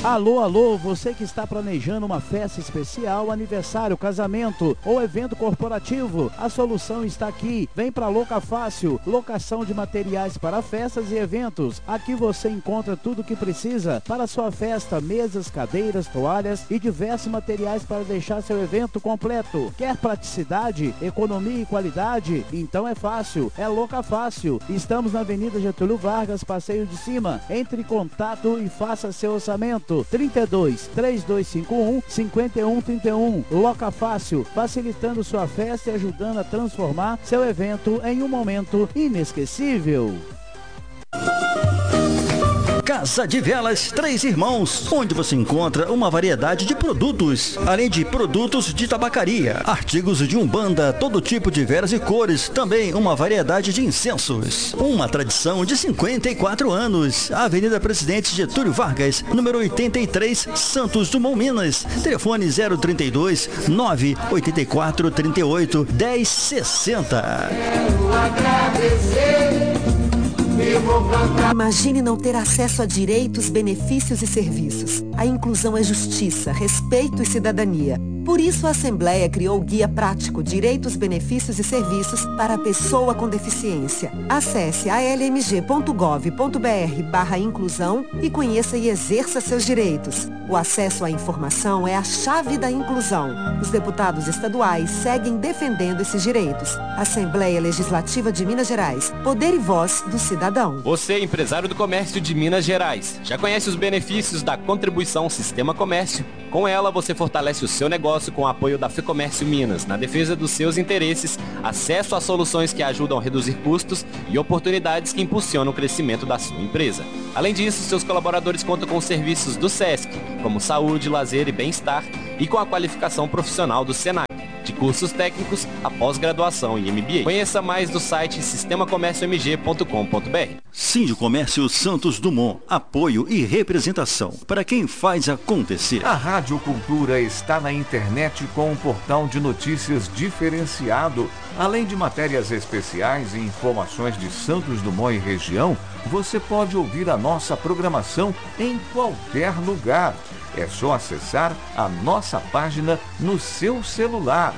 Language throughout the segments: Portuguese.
Alô, alô, você que está planejando uma festa especial, aniversário, casamento ou evento corporativo, a solução está aqui. Vem para Loca Fácil, locação de materiais para festas e eventos. Aqui você encontra tudo o que precisa para sua festa, mesas, cadeiras, toalhas e diversos materiais para deixar seu evento completo. Quer praticidade, economia e qualidade? Então é fácil, é Loca Fácil. Estamos na Avenida Getúlio Vargas, Passeio de Cima. Entre em contato e faça seu orçamento. 32 3251 5131. Loca Fácil, facilitando sua festa e ajudando a transformar seu evento em um momento inesquecível. Casa de Velas Três Irmãos, onde você encontra uma variedade de produtos, além de produtos de tabacaria, artigos de umbanda, todo tipo de velas e cores, também uma variedade de incensos. Uma tradição de 54 anos. Avenida Presidente Getúlio Vargas, número 83, Santos Dumont, Minas. Telefone 032 984 38 1060. Quero agradecer. Imagine não ter acesso a direitos, benefícios e serviços. A inclusão é justiça, respeito e cidadania. Por isso, a Assembleia criou o Guia Prático Direitos, Benefícios e Serviços para a Pessoa com Deficiência. Acesse almg.gov.br/inclusão e conheça e exerça seus direitos. O acesso à informação é a chave da inclusão. Os deputados estaduais seguem defendendo esses direitos. Assembleia Legislativa de Minas Gerais. Poder e voz do cidadão. Você, empresário do comércio de Minas Gerais, já conhece os benefícios da contribuição Sistema Comércio? Com ela, você fortalece o seu negócio com o apoio da FEComércio Minas, na defesa dos seus interesses, acesso a soluções que ajudam a reduzir custos e oportunidades que impulsionam o crescimento da sua empresa. Além disso, seus colaboradores contam com os serviços do SESC, como saúde, lazer e bem-estar, e com a qualificação profissional do SENAC, de cursos técnicos, a pós-graduação e MBA. Conheça mais do site sistemacomérciomg.com.br. Sindicomércio Santos Dumont, apoio e representação para quem faz acontecer. A Rádio Cultura está na internet com um portal de notícias diferenciado. Além de matérias especiais e informações de Santos Dumont e região, você pode ouvir a nossa programação em qualquer lugar. É só acessar a nossa página no seu celular,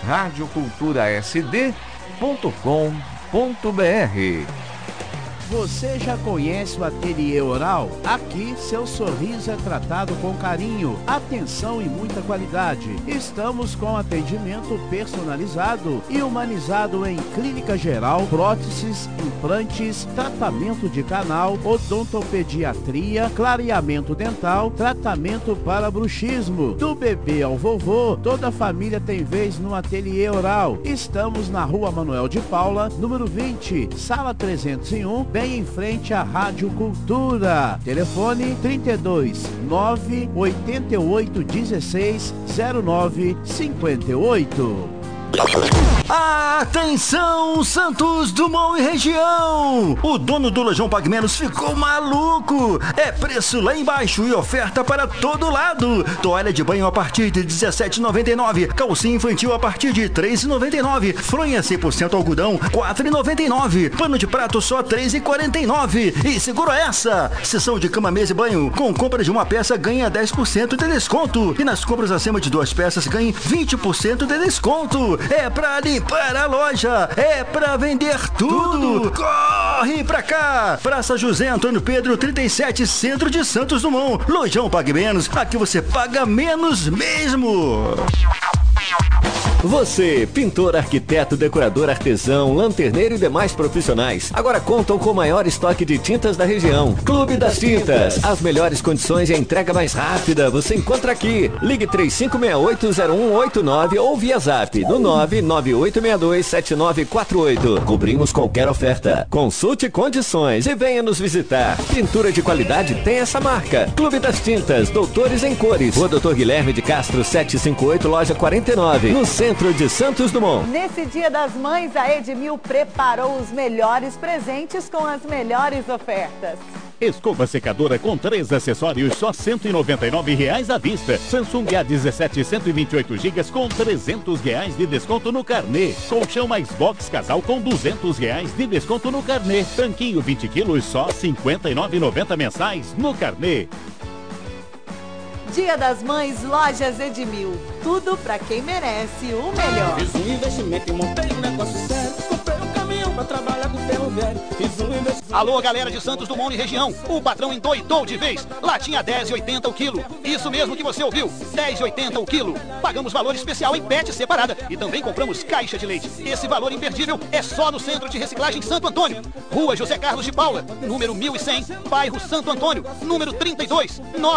radioculturasd.com.br. Você já conhece o Ateliê Oral? Aqui, seu sorriso é tratado com carinho, atenção e muita qualidade. Estamos com atendimento personalizado e humanizado em clínica geral, próteses, implantes, tratamento de canal, odontopediatria, clareamento dental, tratamento para bruxismo. Do bebê ao vovô, toda a família tem vez no Ateliê Oral. Estamos na Rua Manuel de Paula, número 20, sala 301, bem em frente à Rádio Cultura. Telefone 32 988 16 09 58. Atenção, Santos Dumont e região! O dono do Lojão Pague Menos ficou maluco! É preço lá embaixo e oferta para todo lado. Toalha de banho a partir de R$ 17,99. Calcinha infantil a partir de R$ 3,99. Fronha 100% algodão, R$ 4,99. Pano de prato só R$ 3,49. E segura essa! Sessão de cama, mesa e banho. Com compra de uma peça ganha 10% de desconto. E nas compras acima de 2 peças ganhe 20% de desconto. É pra limpar a loja, é pra vender tudo. Corre pra cá! Praça José Antônio Pedro 37, Centro de Santos Dumont. Lojão Pague Menos, aqui você paga menos mesmo. Você, pintor, arquiteto, decorador, artesão, lanterneiro e demais profissionais, agora contam com o maior estoque de tintas da região. Clube das Tintas. As melhores condições e a entrega mais rápida você encontra aqui. Ligue 3568-0189 ou via zap no 998627948. Cobrimos qualquer oferta. Consulte condições e venha nos visitar. Pintura de qualidade tem essa marca. Clube das Tintas, Doutores em Cores. Rua Doutor Guilherme de Castro 758, loja 49, no centro de Santos Dumont. Nesse Dia das Mães, a Edmil preparou os melhores presentes com as melhores ofertas. Escova secadora com 3 acessórios, só R$ 199,00 à vista. Samsung A17 128 GB com R$ 300 de desconto no carnê. Colchão mais box casal com R$ 200 de desconto no carnê. Tanquinho 20 quilos, só R$ 59,90 mensais no carnê. Dia das Mães, Lojas Edmil. Tudo pra quem merece o melhor. Fiz um investimento e montei um negócio sério. Comprei um caminhão pra trabalhar com ferro velho. Fiz um investimento... Alô, galera de Santos Dumont e região. O patrão endoidou de vez. Latinha 10,80 o quilo. Isso mesmo que você ouviu. 10,80 o quilo. Pagamos valor especial em PET separada. E também compramos caixa de leite. Esse valor imperdível é só no Centro de Reciclagem Santo Antônio. Rua José Carlos de Paula, número 1100, bairro Santo Antônio, número 32,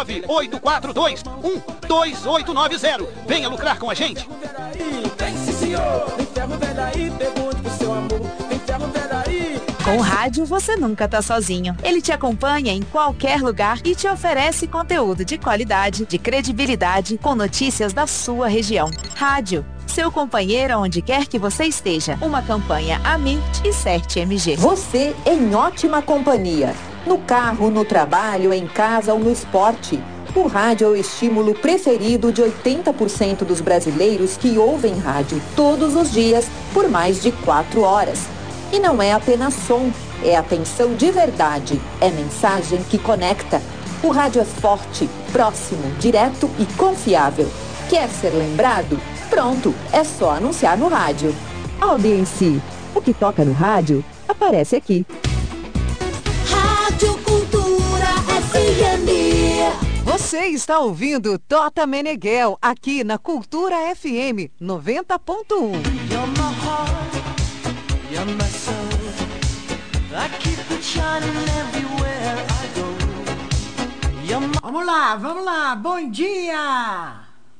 984212890. Venha lucrar com a gente. Tem sim, senhor. Tem ferro velho aí, pergunte pro seu amor. Tem ferro velho aí. Com o rádio, você nunca tá sozinho. Ele te acompanha em qualquer lugar e te oferece conteúdo de qualidade, de credibilidade, com notícias da sua região. Rádio, seu companheiro onde quer que você esteja. Uma campanha Amit e CERT-MG. Você em ótima companhia. No carro, no trabalho, em casa ou no esporte. O rádio é o estímulo preferido de 80% dos brasileiros que ouvem rádio todos os dias por mais de 4 horas. E não é apenas som, é atenção de verdade, é mensagem que conecta. O rádio é forte, próximo, direto e confiável. Quer ser lembrado? Pronto, é só anunciar no rádio. Audiência, o que toca no rádio, aparece aqui. Rádio Cultura FM. Você está ouvindo Tota Meneghel, aqui na Cultura FM 90.1. Vamos lá, bom dia!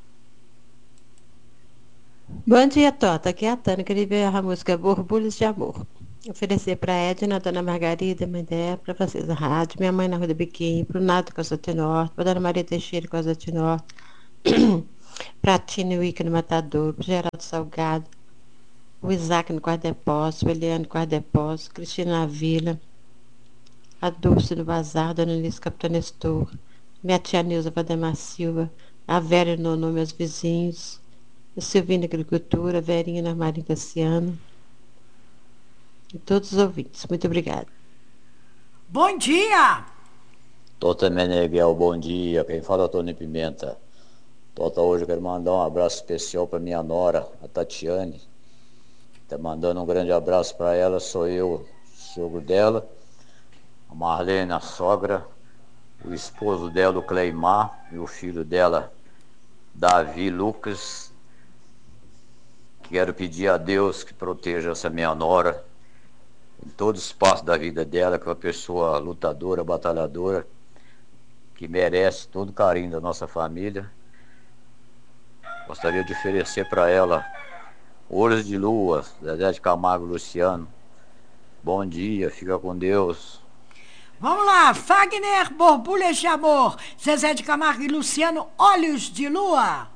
Bom dia, Tota. Aqui é a Tânia, queria ver a música Borbulhas de Amor. Oferecer para a Edna, a Dona Margarida, mãe dela, para vocês da rádio, minha mãe na Rua do Biquinho, para o Nato Costa Tenor, para a Dona Maria Teixeira Costa Tenor, para a Tina Wicca no Matador, para o Geraldo Salgado, o Isaac no Quarto Depósito, o Eliane no Quarto Depósito, Cristina na Vila, a Dulce no Bazar, Dona Alice Capitão Nestor, minha tia Nilza Valdemar Silva, a Vera e Nonô, meus vizinhos, a Silvina Agricultura, a Verinha na Marinha Cassiano, e todos os ouvintes. Muito obrigada. Bom dia! Tota Meneghel, bom dia. Quem fala é o Tony Pimenta. Tota, hoje eu quero mandar um abraço especial para minha nora, a Tatiane. Tá mandando um grande abraço para ela, sou eu, sogro dela, a Marlene, a sogra, o esposo dela, o Cleimar, e o filho dela, Davi Lucas. Quero pedir a Deus que proteja essa minha nora em todo o espaço da vida dela, que é uma pessoa lutadora, batalhadora, que merece todo o carinho da nossa família. Gostaria de oferecer para ela Olhos de Lua, Zezé de Camargo, Luciano. Bom dia, fica com Deus. Vamos lá, Fagner, Borbulhas de Amor, Zezé de Camargo e Luciano, Olhos de Lua.